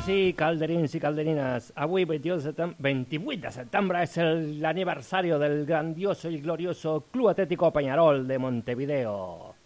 Sí, calderins i calderines, avui 28 de setembre és l'aniversari del grandioso y glorioso Club Atlético Peñarol de Montevideo.